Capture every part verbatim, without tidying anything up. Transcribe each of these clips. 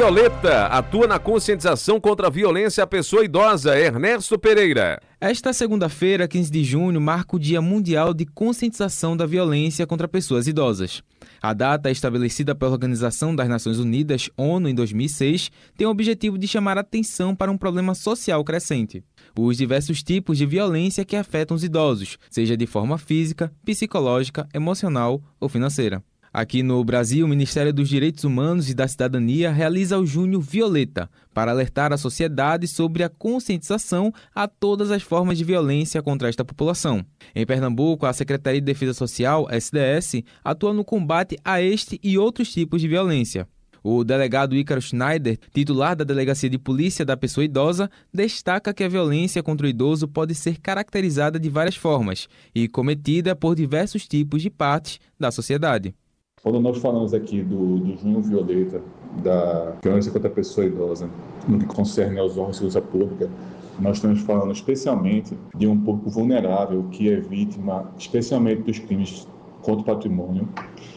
Violeta atua na conscientização contra a violência à pessoa idosa. Ernesto Pereira. Esta segunda-feira, quinze de junho, marca o Dia Mundial de Conscientização da Violência contra Pessoas Idosas. A data, estabelecida pela Organização das Nações Unidas, ONU, em dois mil e seis, tem o objetivo de chamar a atenção para um problema social crescente: os diversos tipos de violência que afetam os idosos, seja de forma física, psicológica, emocional ou financeira. Aqui no Brasil, o Ministério dos Direitos Humanos e da Cidadania realiza o Junho Violeta para alertar a sociedade sobre a conscientização a todas as formas de violência contra esta população. Em Pernambuco, a Secretaria de Defesa Social, S D S, atua no combate a este e outros tipos de violência. O delegado Ícaro Schneider, titular da Delegacia de Polícia da Pessoa Idosa, destaca que a violência contra o idoso pode ser caracterizada de várias formas e cometida por diversos tipos de partes da sociedade. Quando nós falamos aqui do, do Junho Violeta, da violência contra a pessoa idosa, no que concerne aos órgãos de segurança pública, nós estamos falando especialmente de um público vulnerável que é vítima, especialmente dos crimes contra o patrimônio.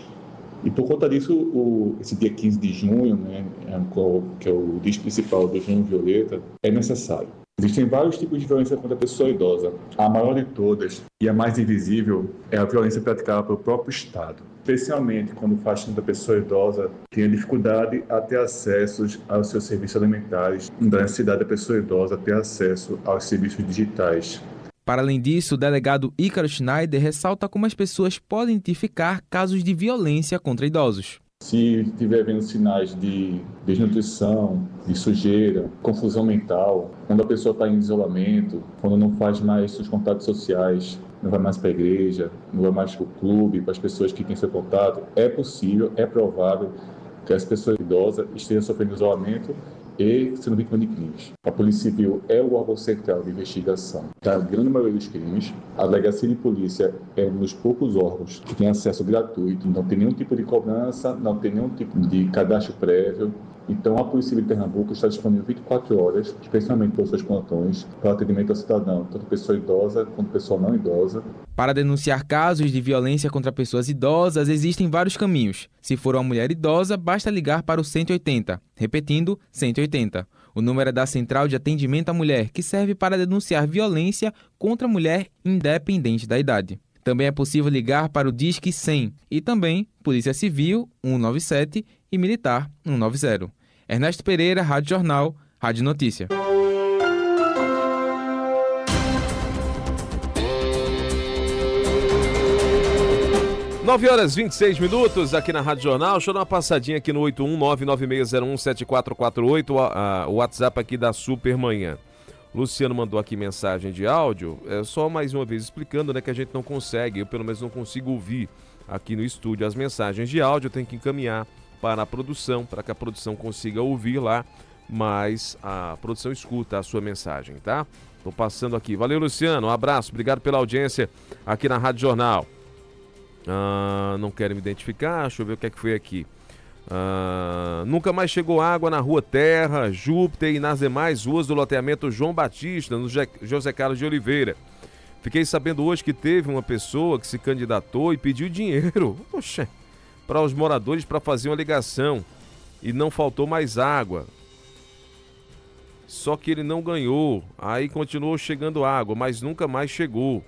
E por conta disso, o, esse dia quinze de junho, né, que é o dia principal do Junho Violeta, é necessário. Existem vários tipos de violência contra a pessoa idosa. A maior de todas, e a mais invisível, é a violência praticada pelo próprio Estado, especialmente quando faz com que a pessoa idosa tenha dificuldade a ter acesso aos seus serviços alimentares, da necessidade da pessoa idosa ter acesso aos serviços digitais. Para além disso, o delegado Ícaro Schneider ressalta como as pessoas podem identificar casos de violência contra idosos. Se estiver vendo sinais de desnutrição, de sujeira, confusão mental, quando a pessoa está em isolamento, quando não faz mais seus contatos sociais, não vai mais para a igreja, não vai mais para o clube, para as pessoas que têm seu contato, é possível, é provável que essa pessoa idosa esteja sofrendo isolamento e sendo vítima de crimes. A Polícia Civil é o órgão central de investigação da grande maioria dos crimes. A Delegacia de Polícia é um dos poucos órgãos que tem acesso gratuito, não tem nenhum tipo de cobrança, não tem nenhum tipo de cadastro prévio. Então, a Polícia Civil de Pernambuco está disponível vinte e quatro horas, especialmente pelos seus plantões, para atendimento ao cidadão, tanto pessoa idosa quanto pessoa não idosa. Para denunciar casos de violência contra pessoas idosas, existem vários caminhos. Se for uma mulher idosa, basta ligar para o cento e oitenta. Repetindo, cento e oitenta. O número é da Central de Atendimento à Mulher, que serve para denunciar violência contra a mulher independente da idade. Também é possível ligar para o Disque cem e também Polícia Civil cento e noventa e sete e Militar cento e noventa. Ernesto Pereira, Rádio Jornal, Rádio Notícia. nove horas e vinte e seis minutos aqui na Rádio Jornal. Deixa eu dar uma passadinha aqui no oito um nove nove seis zero um sete quatro quatro oito, o WhatsApp aqui da Supermanhã. Luciano mandou aqui mensagem de áudio, é só mais uma vez explicando, né, que a gente não consegue, eu pelo menos não consigo ouvir aqui no estúdio as mensagens de áudio, eu tenho que encaminhar para a produção, para que a produção consiga ouvir lá, mas a produção escuta a sua mensagem, tá? Tô passando aqui. Valeu, Luciano, um abraço, obrigado pela audiência aqui na Rádio Jornal. Ah, não quero me identificar, deixa eu ver o que é que foi aqui. Ah, nunca mais chegou água na Rua Terra, Júpiter e nas demais ruas do loteamento João Batista, no José Carlos de Oliveira. Fiquei sabendo hoje que teve uma pessoa que se candidatou e pediu dinheiro, poxa, para os moradores para fazer uma ligação e não faltou mais água. Só que ele não ganhou, aí continuou chegando água, mas nunca mais chegou.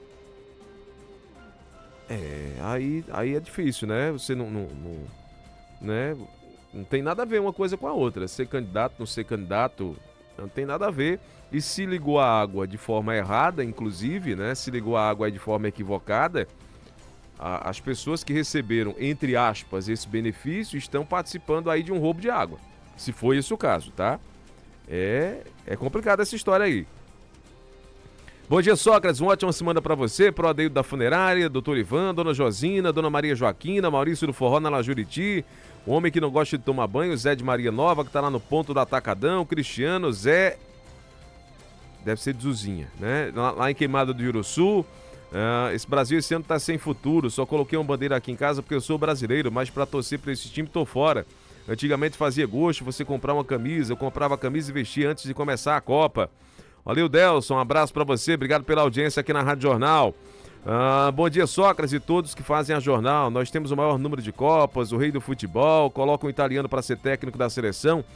É, aí, aí é difícil, né? Você não, não, não, né? Não tem nada a ver uma coisa com a outra. Ser candidato, não ser candidato, não tem nada a ver. E se ligou a água de forma errada, inclusive, né? Se ligou a água de forma equivocada, a, as pessoas que receberam, entre aspas, esse benefício estão participando aí de um roubo de água. Se foi esse o caso, tá? É, é complicada essa história aí. Bom dia, Sócrates, uma ótima semana para você, pro Adeildo da Funerária, doutor Ivan, dona Josina, dona Maria Joaquina, Maurício do Forró na Lajuriti, o homem que não gosta de tomar banho, Zé de Maria Nova, que tá lá no ponto do Atacadão, Cristiano, Zé, deve ser de Zuzinha, né, lá, lá em Queimada do Juruçu. Uh, esse Brasil esse ano tá sem futuro, só coloquei uma bandeira aqui em casa porque eu sou brasileiro, mas para torcer para esse time tô fora. Antigamente fazia gosto você comprar uma camisa, eu comprava a camisa e vestia antes de começar a Copa. Valeu, Delson, um abraço para você, obrigado pela audiência aqui na Rádio Jornal. Ah, bom dia, Sócrates e todos que fazem a Jornal. Nós temos o maior número de Copas, o rei do futebol, coloca um italiano para ser técnico da seleção